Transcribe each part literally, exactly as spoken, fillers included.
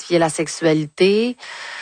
démystifier la sexualité.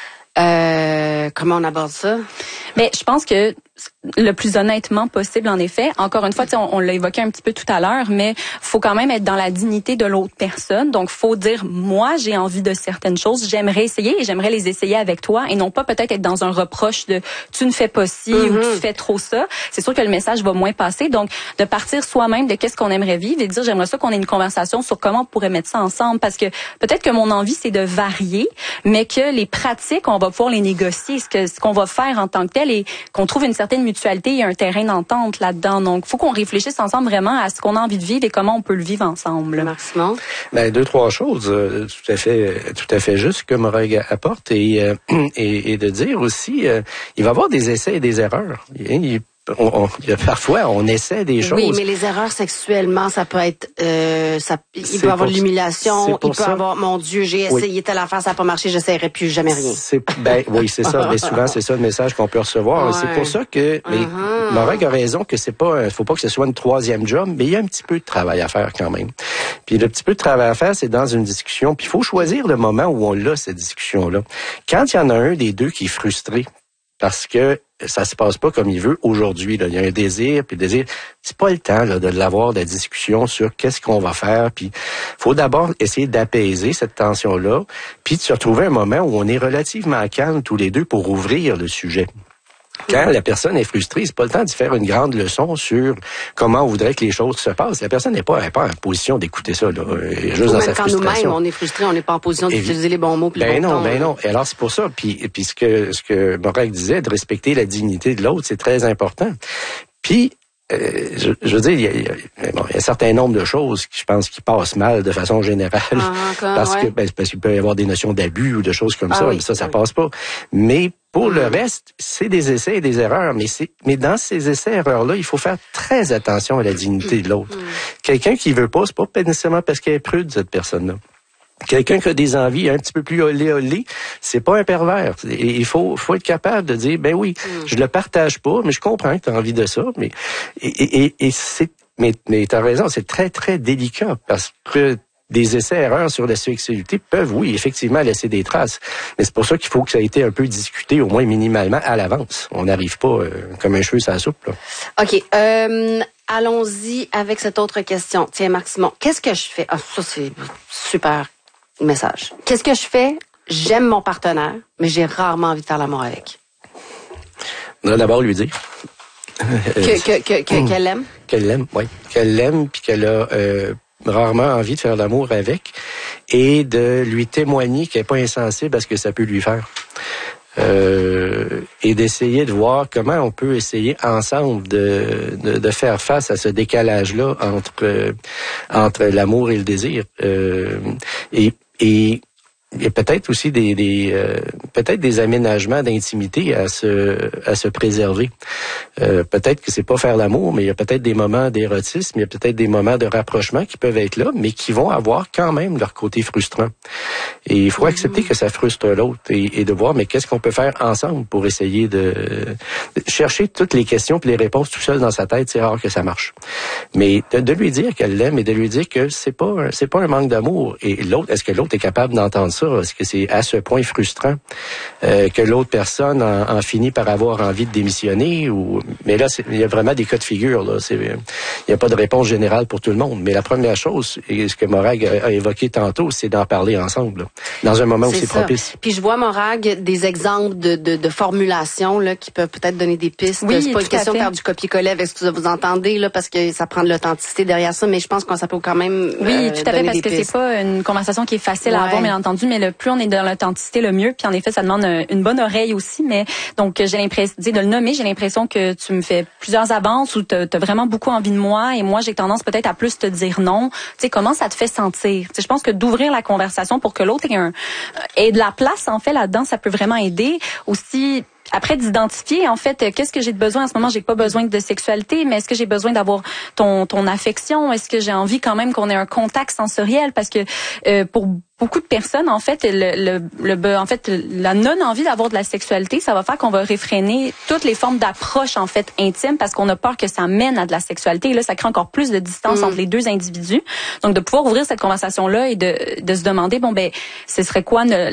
Euh, comment on aborde ça? Mais je pense que le plus honnêtement possible, en effet. Encore une fois, on, on l'a évoqué un petit peu tout à l'heure, mais faut quand même être dans la dignité de l'autre personne. Donc, faut dire, moi, j'ai envie de certaines choses, j'aimerais essayer et j'aimerais les essayer avec toi, et non pas peut-être être dans un reproche de tu ne fais pas ci mm-hmm. ou tu fais trop ça. C'est sûr que le message va moins passer. Donc, de partir soi-même de qu'est-ce qu'on aimerait vivre et de dire, j'aimerais ça qu'on ait une conversation sur comment on pourrait mettre ça ensemble, parce que peut-être que mon envie, c'est de varier, mais que les pratiques, on va pouvoir les négocier, ce que ce qu'on va faire en tant que tel, et qu'on trouve une certaine mutualité, il y a un terrain d'entente là-dedans. Donc, il faut qu'on réfléchisse ensemble vraiment à ce qu'on a envie de vivre et comment on peut le vivre ensemble. Maximum. Ben, deux, trois choses euh, tout à fait tout à fait juste que Morag apporte, et, euh, et, et de dire aussi, euh, il va y avoir des essais et des erreurs. Il, On, on, parfois, on essaie des choses. Oui, mais les erreurs sexuellement, ça peut être... Euh, ça, il c'est peut y avoir de l'humiliation, il peut ça. avoir... Mon Dieu, j'ai essayé oui. telle affaire, ça n'a pas marché, j'essaierai plus jamais rien. C'est, ben, oui, c'est ça. Mais souvent, c'est ça le message qu'on peut recevoir. Ouais. C'est pour ça que... Mais uh-huh. Morag a raison que c'est pas... faut pas que ce soit une troisième job, mais il y a un petit peu de travail à faire quand même. Puis le petit peu de travail à faire, c'est dans une discussion. Puis il faut choisir le moment où on l'a, cette discussion-là. Quand il y en a un des deux qui est frustré, parce que ça se passe pas comme il veut aujourd'hui. Là. Il y a un désir, puis le désir, c'est pas le temps là, de l'avoir, de la discussion sur qu'est-ce qu'on va faire. Puis faut d'abord essayer d'apaiser cette tension-là, puis de se retrouver un moment où on est relativement calme tous les deux pour ouvrir le sujet. Quand la personne est frustrée, c'est pas le temps d'y faire une grande leçon sur comment on voudrait que les choses se passent. La personne n'est pas, pas en position d'écouter ça, là. Juste dans sa frustration. Quand nous-mêmes, on est frustrés, on n'est pas en position d'utiliser les bons mots puis ben les bons non, tons. Ben non, ben non. Alors, c'est pour ça. Puis, puis ce que, ce que Morag disait, de respecter la dignité de l'autre, c'est très important. Puis, Euh, je, je veux dire, il y, a, il, y a, bon, il y a un certain nombre de choses qui, je pense, qui passent mal de façon générale. Ah, encore, parce, ouais. que, ben, parce qu'il peut y avoir des notions d'abus ou de choses comme ah, ça, oui, mais ça, ça oui. passe pas. Mais pour mmh. le reste, c'est des essais et des erreurs. Mais, c'est, mais dans ces essais-erreurs-là, il faut faire très attention à la dignité de l'autre. Mmh. Quelqu'un qui veut pas, c'est pas nécessairement parce qu'elle est prude, cette personne-là. Quelqu'un qui a des envies un petit peu plus olé olé, c'est pas un pervers. Et il faut, faut être capable de dire, ben oui, mm. je le partage pas, mais je comprends que tu as envie de ça. Mais et, et, et c'est, mais, mais t'as raison, c'est très très délicat parce que des essais-erreurs sur la sexualité peuvent, oui, effectivement, laisser des traces. Mais c'est pour ça qu'il faut que ça ait été un peu discuté, au moins minimalement, à l'avance. On n'arrive pas euh, comme un cheveu sur la soupe, là. OK. Euh, allons-y avec cette autre question. Tiens, Marc Simon, qu'est-ce que je fais? Ah, ça, c'est super message. Qu'est-ce que je fais? J'aime mon partenaire, mais j'ai rarement envie de faire l'amour avec. On va d'abord lui dire. que, que, que, que, qu'elle l'aime? Qu'elle l'aime, oui. Qu'elle l'aime, puis qu'elle a... Euh, rarement envie de faire l'amour avec, et de lui témoigner qu'elle n'est pas insensible à ce que ça peut lui faire. Euh, et d'essayer de voir comment on peut essayer ensemble de, de, de faire face à ce décalage-là entre, euh, entre l'amour et le désir. Euh, et, et il y a peut-être aussi des, des euh, peut-être des aménagements d'intimité à se à se préserver. Euh, peut-être que c'est pas faire l'amour, mais il y a peut-être des moments d'érotisme, il y a peut-être des moments de rapprochement qui peuvent être là, mais qui vont avoir quand même leur côté frustrant. Et il faut accepter mmh. que ça frustre l'autre et, et de voir, mais qu'est-ce qu'on peut faire ensemble pour essayer de, de chercher toutes les questions puis les réponses tout seul dans sa tête, c'est rare que ça marche. Mais de, de lui dire qu'elle l'aime et de lui dire que c'est pas c'est pas un manque d'amour. Et l'autre, est-ce que l'autre est capable d'entendre ça? Est-ce que c'est à ce point frustrant euh, que l'autre personne en, en finit par avoir envie de démissionner? Ou mais là, c'est, il y a vraiment des cas de figure. Là. C'est, il n'y a pas de réponse générale pour tout le monde. Mais la première chose, et ce que Morag a, a évoqué tantôt, c'est d'en parler ensemble, là, dans un moment c'est où c'est ça. propice. Puis je vois, Morag, des exemples de, de, de formulations là, qui peuvent peut-être donner des pistes. Oui, c'est pas une question de faire du copier-coller avec ce que vous entendez, là, parce que ça prend de l'authenticité derrière ça, mais je pense qu'on ça peut quand même Oui, euh, tout à fait, parce que pistes. c'est pas une conversation qui est facile ouais. à avoir, bien entendu, mais le plus on est dans l'authenticité, le mieux. Puis en effet, ça demande une bonne oreille aussi. Mais donc j'ai l'impression, de le nommer, j'ai l'impression que tu me fais plusieurs avances ou tu as vraiment beaucoup envie de moi et moi j'ai tendance peut-être à plus te dire non. Tu sais, comment ça te fait sentir? Tu sais, je pense que d'ouvrir la conversation pour que l'autre ait, un, ait de la place en fait là-dedans, ça peut vraiment aider. Aussi, après d'identifier en fait qu'est-ce que j'ai de besoin en ce moment, j'ai pas besoin de sexualité, mais est-ce que j'ai besoin d'avoir ton ton affection, est-ce que j'ai envie quand même qu'on ait un contact sensoriel, parce que euh, pour beaucoup de personnes en fait le, le le en fait la non envie d'avoir de la sexualité, ça va faire qu'on va réfréner toutes les formes d'approche en fait intime parce qu'on a peur que ça mène à de la sexualité et là ça crée encore plus de distance mmh. entre les deux individus. Donc de pouvoir ouvrir cette conversation là et de de se demander bon ben ce serait quoi ne,